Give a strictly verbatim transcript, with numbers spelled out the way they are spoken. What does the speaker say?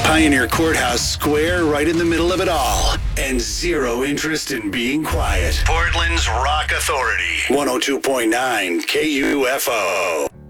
Pioneer Courthouse square right in the middle of it all. And zero interest in being quiet. Portland's Rock Authority. one oh two point nine K U F O.